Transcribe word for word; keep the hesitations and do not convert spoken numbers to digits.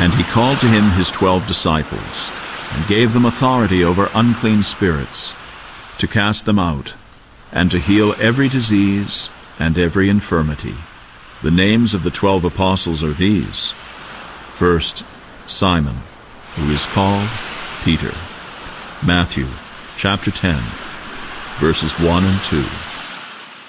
And he called to him his twelve disciples, and gave them authority over unclean spirits, to cast them out, and to heal every disease and every infirmity. The names of the twelve apostles are these: first, Simon, who is called Peter. Matthew chapter ten, verses one and two.